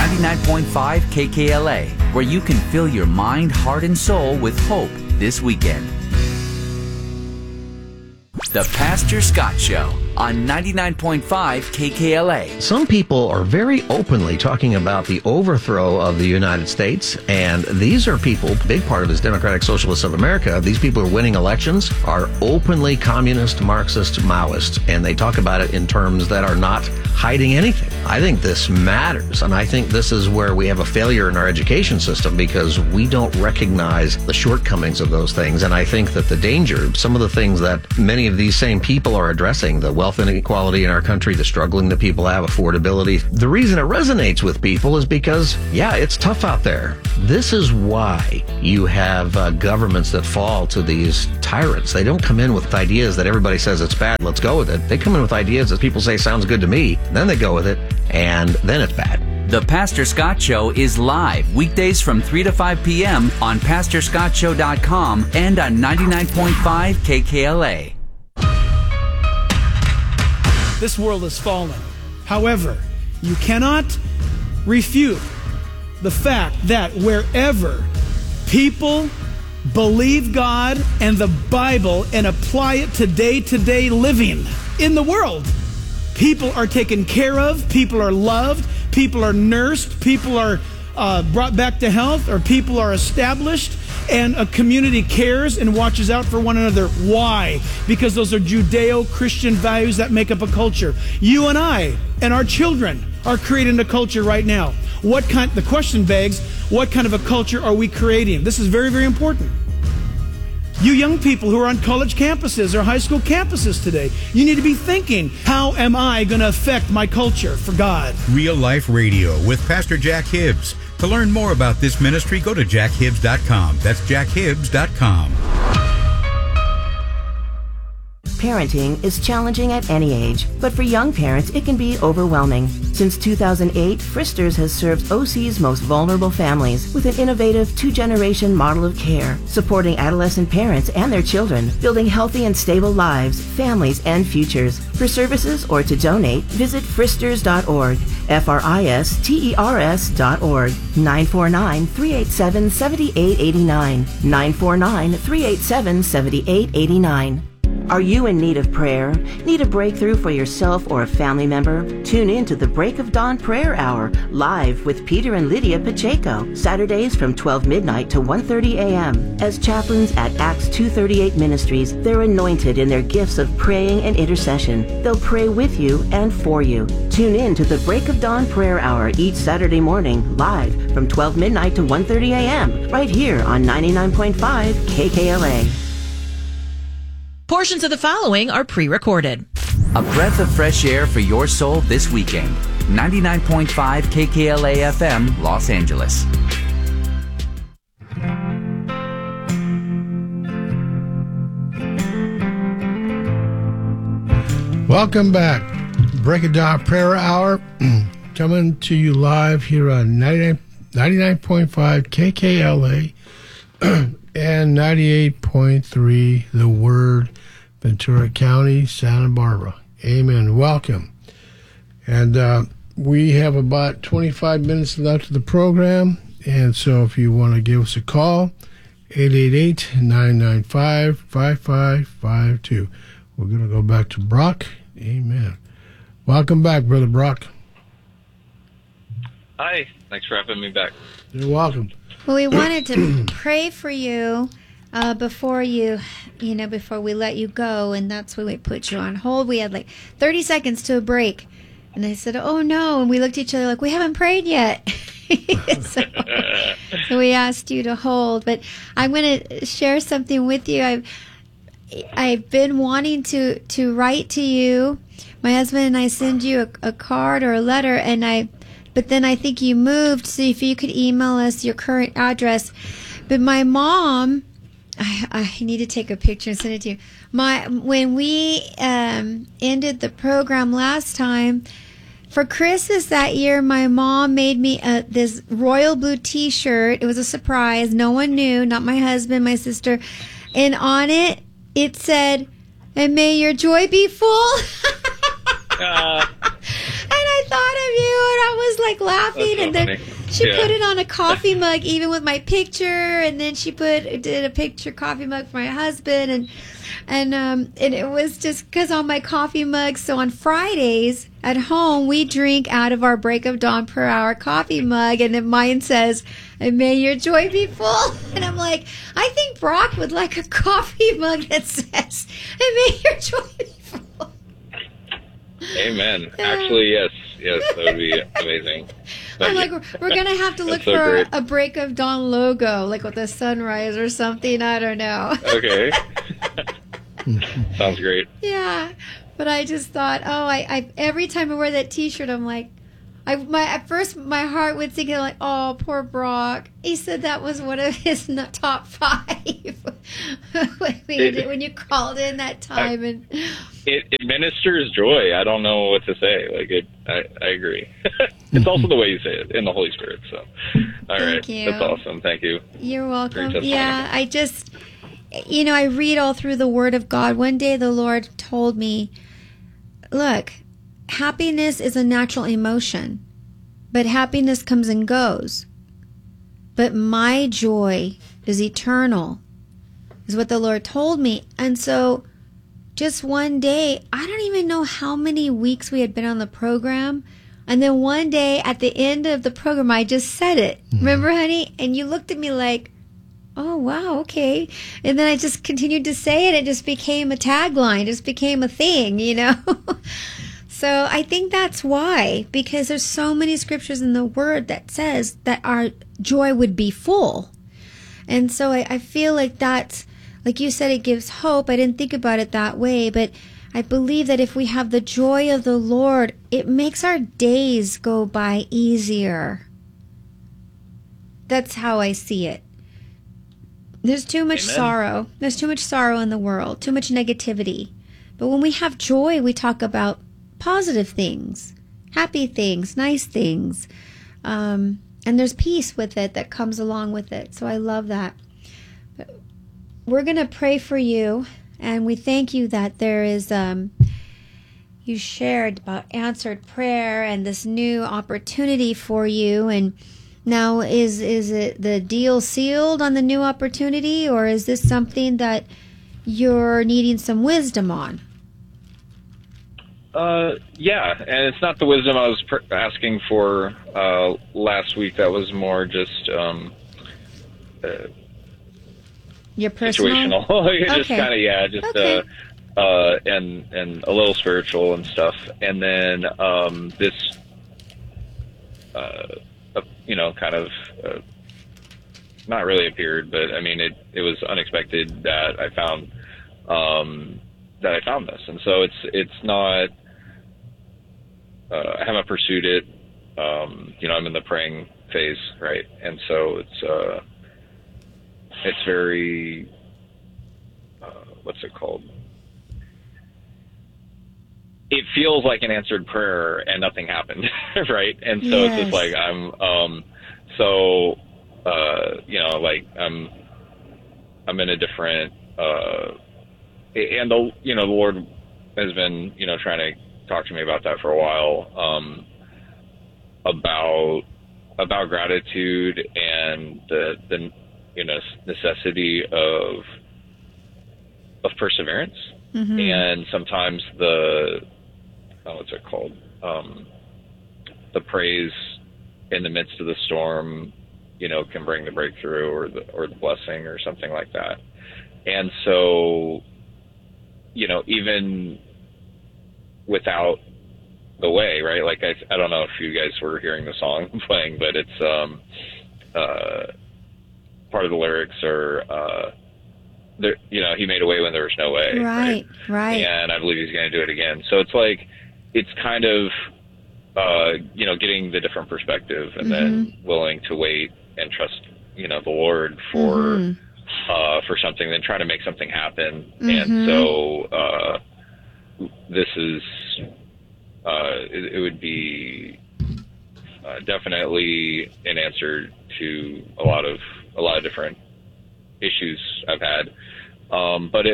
99.5 KKLA, where you can fill your mind, heart, and soul with hope this weekend. The Pastor Scott Show on 99.5 KKLA. Some people are very openly talking about the overthrow of the United States, and these are people, big part of this Democratic Socialists of America, these people who are winning elections are openly communist, Marxist, Maoist, and they talk about it in terms that are not hiding anything. I think this matters, and I think this is where we have a failure in our education system because we don't recognize the shortcomings of those things, and I think that the danger, some of the things that many of these same people are addressing, the wealth inequality in our country, the struggling that people have, affordability. The reason it resonates with people is because, yeah, it's tough out there. This is why you have governments that fall to these tyrants. They don't come in with ideas that everybody says it's bad, let's go with it. They come in with ideas that people say sounds good to me, then they go with it, and then it's bad. The Pastor Scott Show is live weekdays from 3 to 5 p.m. on PastorScottShow.com and on 99.5 KKLA. This world has fallen. However, you cannot refute the fact that wherever people believe God and the Bible and apply it to day-to-day living in the world, people are taken care of, people are loved, people are nursed, people are brought back to health, or people are established, and a community cares and watches out for one another. Why? Because those are Judeo-Christian values that make up a culture. You and I and our children are creating a culture right now. The question begs, what kind of a culture are we creating? This is very, very important. You young people who are on college campuses or high school campuses today, you need to be thinking, how am I going to affect my culture for God? Real Life Radio with Pastor Jack Hibbs. To learn more about this ministry, go to jackhibbs.com. That's jackhibbs.com. Parenting is challenging at any age, but for young parents, it can be overwhelming. Since 2008, Fristers has served OC's most vulnerable families with an innovative two-generation model of care, supporting adolescent parents and their children, building healthy and stable lives, families, and futures. For services or to donate, visit fristers.org, fristers.org, 949-387-7889, 949-387-7889. Are you in need of prayer? Need a breakthrough for yourself or a family member? Tune in to the Break of Dawn Prayer Hour, live with Peter and Lydia Pacheco, Saturdays from 12 midnight to 1:30 a.m. As chaplains at Acts 238 Ministries, they're anointed in their gifts of praying and intercession. They'll pray with you and for you. Tune in to the Break of Dawn Prayer Hour each Saturday morning, live from 12 midnight to 1:30 a.m. right here on 99.5 KKLA. Portions of the following are pre-recorded. A breath of fresh air for your soul this weekend. 99.5 KKLA FM, Los Angeles. Welcome back. Break It Down Prayer Hour coming to you live here on 99.5 KKLA and 98.3 The Word, Ventura County, Santa Barbara. Amen. Welcome. And we have about 25 minutes left of the program. And so if you want to give us a call, 888-995-5552. We're going to go back to Brock. Amen. Welcome back, Brother Brock. Hi. Thanks for having me back. You're welcome. Well, we wanted to pray for you before we let you go, and that's why we put you on hold. We had like 30 seconds to a break, and I said, "Oh no!" And we looked at each other like, "We haven't prayed yet." so we asked you to hold, but I'm going to share something with you. I've been wanting to write to you. My husband and I send you a card or a letter, but then I think you moved, so if you could email us your current address. But my mom, I need to take a picture and send it to you. When we ended the program last time, for Christmas that year, my mom made me this royal blue T-shirt. It was a surprise. No one knew, not my husband, my sister. And on it, it said, "And may your joy be full." And I thought of you, and I was like laughing, so and then funny. she Yeah. put it on a coffee mug, even with my picture, and then she did a picture coffee mug for my husband, and it was just because on my coffee mug. So on Fridays at home, we drink out of our Break of Dawn per hour coffee mug, and then mine says, "And may your joy be full." And I'm like, I think Brock would like a coffee mug that says, "And may your joy be full." Amen. Actually, yes, that would be amazing. I'm like, we're going to have to look so for great. a Break of Dawn logo, like with a sunrise or something. I don't know. Okay. Sounds great. Yeah. But I just thought, I every time I wear that T-shirt, I'm like, at first my heart would think like, oh, poor Brock. He said that was one of his top 5 when you called in that time, and it ministers joy. I don't know what to say. Like I agree. It's also the way you say it in the Holy Spirit. So, all right, Thank you. that's awesome. Thank you. You're welcome. Great testimony. Yeah, I just, I read all through the Word of God. One day the Lord told me, look, happiness is a natural emotion, but happiness comes and goes. But my joy is eternal, is what the Lord told me. And so just one day, I don't even know how many weeks we had been on the program. And then one day at the end of the program, I just said it. Remember, honey? And you looked at me like, oh, wow, okay. And then I just continued to say it. It just became a tagline. It just became a thing, So I think that's why, because there's so many scriptures in the Word that says that our joy would be full. And so I feel like that's, like you said, it gives hope. I didn't think about it that way, but I believe that if we have the joy of the Lord, it makes our days go by easier. That's how I see it. There's too much sorrow. There's too much sorrow in the world, too much negativity. But when we have joy, we talk about positive things, happy things, nice things. And there's peace with it that comes along with it. So I love that. But we're going to pray for you. And we thank you that there is, you shared about answered prayer and this new opportunity for you. And now is it the deal sealed on the new opportunity, or is this something that you're needing some wisdom on? Yeah, and it's not the wisdom I was asking for last week. That was more just your personal, situational. Just okay. kind of, Okay. And a little spiritual and stuff. And then this, kind of not really appeared, but I mean, it was unexpected that I found this, and so it's not. I haven't pursued it. I'm in the praying phase, right? And so it's very, what's it called? It feels like an answered prayer and nothing happened, right? And so It's just like I'm in a different, and the Lord has been, trying to talk to me about that for a while, about gratitude and the necessity of perseverance. Mm-hmm. And sometimes the praise in the midst of the storm, can bring the breakthrough or the blessing or something like that. And so, even without the way, right? Like I don't know if you guys were hearing the song playing, but it's part of the lyrics are there, he made a way when there was no way. Right. And I believe he's going to do it again. So it's like, it's kind of, getting the different perspective and then willing to wait and trust, the Lord for something, then try to make something happen. And so, this is, it would be definitely an answer to a lot of different issues I've had. But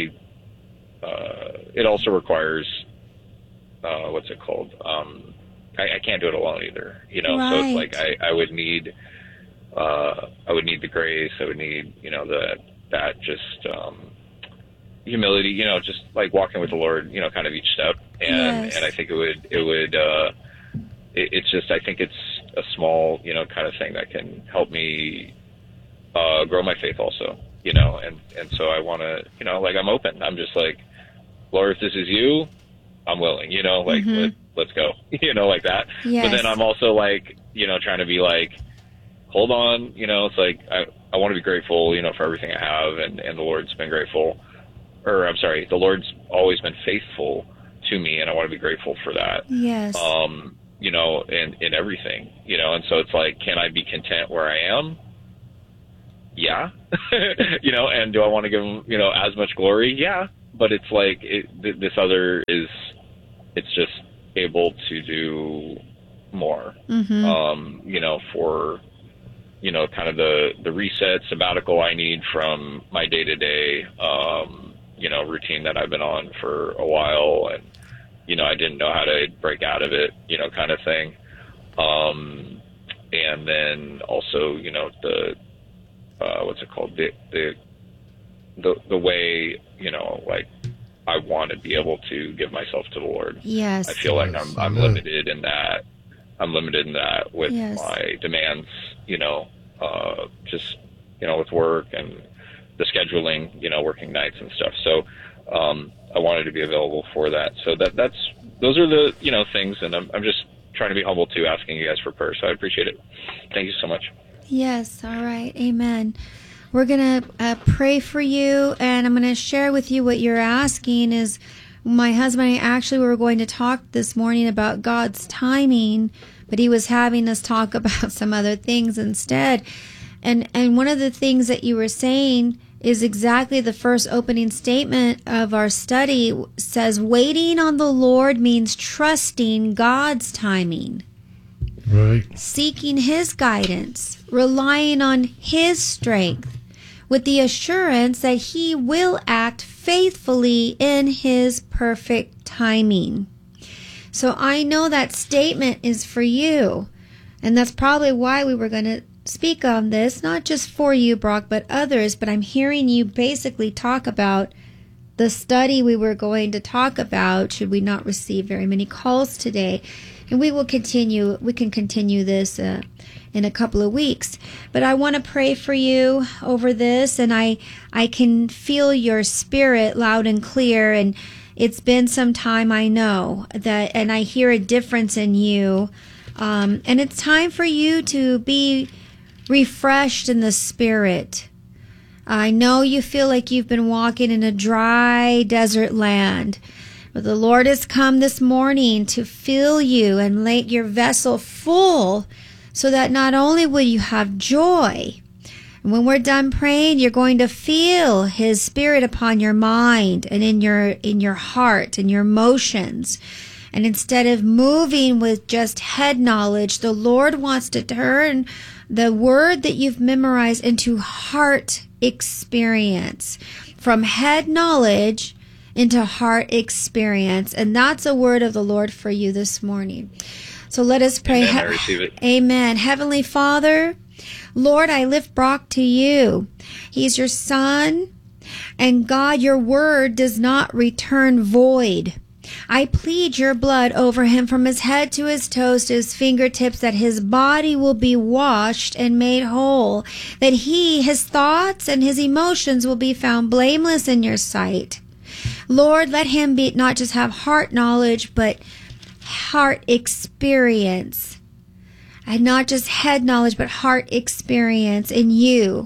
it also requires, I can't do it alone either, you know. Right. So it's like I would need the grace. I would need, you know, that just humility, you know, just like walking with the Lord, you know, kind of each step. And Yes. and I think it's just, I think it's a small, you know, kind of thing that can help me grow my faith also, you know. And so I want to, you know, like, I'm open. I'm just like, Lord, if this is you, I'm willing, you know, like, let's go, you know, like that. Yes. But then I'm also like, you know, trying to be like, hold on, you know, it's like, I want to be grateful, you know, for everything I have, and the Lord's been grateful, or I'm sorry, the Lord's always been faithful to me, and I want to be grateful for that. Yes. You know, in everything, you know, and so it's like, can I be content where I am? Yeah. You know, and do I want to give him, you know, as much glory? Yeah. But it's like, this other is, it's just able to do more, you know, for, you know, kind of the reset sabbatical I need from my day-to-day, you know, routine that I've been on for a while. And, you know, I didn't know how to break out of it, you know, kind of thing. And then also, you know, what's it called? The way, you know, like, I want to be able to give myself to the Lord. Yes. I feel like I'm limited in that. I'm limited in that with my demands, you know, just, you know, with work and the scheduling, you know, working nights and stuff. So, I wanted to be available for that. So those are the, you know, things. And I'm just trying to be humble too, asking you guys for prayer. So I appreciate it. Thank you so much. Yes. All right. Amen. We're going to pray for you, and I'm going to share with you what you're asking. Is my husband and I actually were going to talk this morning about God's timing, but he was having us talk about some other things instead. And one of the things that you were saying is exactly the first opening statement of our study. Says waiting on the Lord means trusting God's timing. Right. Seeking his guidance, relying on his strength, with the assurance that he will act faithfully in his perfect timing. So I know that statement is for you, and that's probably why we were going to speak on this, not just for you, Brock, but others. But I'm hearing you basically talk about the study we were going to talk about, should we not receive very many calls today. And we will continue. We can continue this in a couple of weeks. But I want to pray for you over this, and I can feel your spirit loud and clear. And it's been some time, I know that, and I hear a difference in you. And it's time for you to be refreshed in the spirit. I know you feel like you've been walking in a dry desert land. But the Lord has come this morning to fill you and make your vessel full, so that not only will you have joy, and when we're done praying, you're going to feel his spirit upon your mind and in your heart and your emotions. And instead of moving with just head knowledge, the Lord wants to turn the word that you've memorized into heart experience. From head knowledge into heart experience. And that's a word of the Lord for you this morning. So let us pray. Amen. I receive it. Amen. Heavenly Father, Lord, I lift Brock to you. He's your son. And God, your word does not return void. I plead your blood over him from his head to his toes to his fingertips, that his body will be washed and made whole, that his thoughts and his emotions will be found blameless in your sight. Lord, let him not just have heart knowledge, but heart experience. And not just head knowledge, but heart experience in you.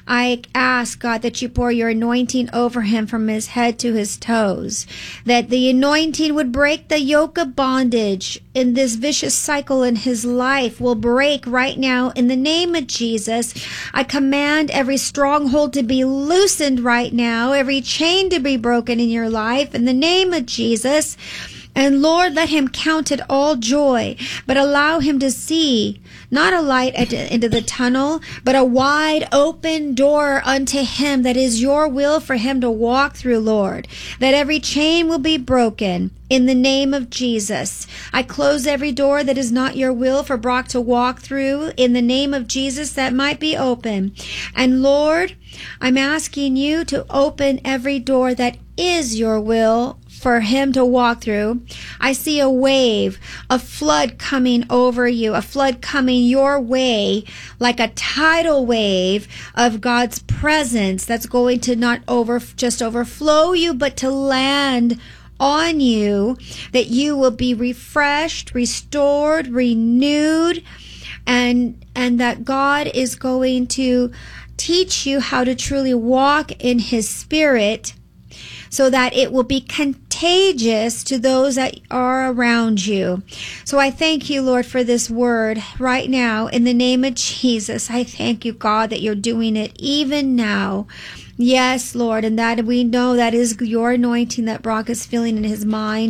I ask, God, that you pour your anointing over him from his head to his toes. That the anointing would break the yoke of bondage in this vicious cycle in his life will break right now in the name of Jesus. I command every stronghold to be loosened right now, every chain to be broken in your life in the name of Jesus. And Lord, let him count it all joy, but allow him to see not a light into the tunnel, but a wide open door unto him that is your will for him to walk through, Lord. That every chain will be broken in the name of Jesus. I close every door that is not your will for Brock to walk through in the name of Jesus that might be open. And Lord, I'm asking you to open every door that is your will for him to walk through. I see a wave, a flood coming over you, a flood coming your way, like a tidal wave of God's presence that's going to not just overflow you, but to land on you, that you will be refreshed, restored, renewed, and that God is going to teach you how to truly walk in his spirit, so that it will be contagious to those that are around you. So I thank you, Lord, for this word right now. In the name of Jesus, I thank you, God, that you're doing it even now. Yes, Lord, and that we know that is your anointing that Brock is feeling in his mind.